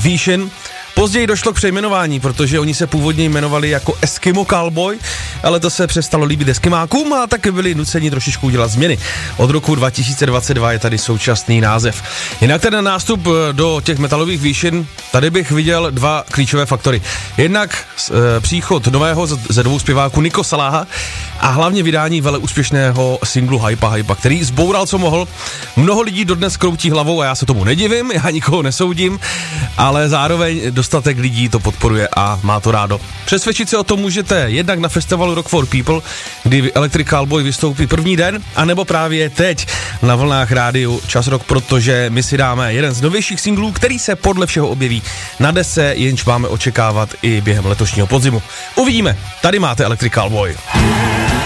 výšin. Později došlo k přejmenování, protože oni se původně jmenovali jako Eskimo Callboy, ale to se přestalo líbit Eskimákům a tak byli nuceni trošičku udělat změny. Od roku 2022 je tady současný název. Jinak ten nástup do těch metalových výšin, tady bych viděl dva klíčové faktory. Jednak příchod nového ze dvou zpěváků Nico Salaha a hlavně vydání veleúspěšného singlu Hypa, který zboural, co mohl. Mnoho lidí dodnes kroutí hlavou a já se tomu nedivím, já nikoho nesoudím, ale zároveň dostatek lidí to podporuje a má to rádo. Přesvědčit se o tom můžete jednak na festivalu Rock for People, kdy Electric Callboy vystoupí první den, anebo právě teď na vlnách rádiu Čas Rock, protože my si dáme jeden z novějších singlů, který se podle všeho objeví na desce, jenž máme očekávat i během letošního podzimu. Uvidíme, tady máte Electric Callboy.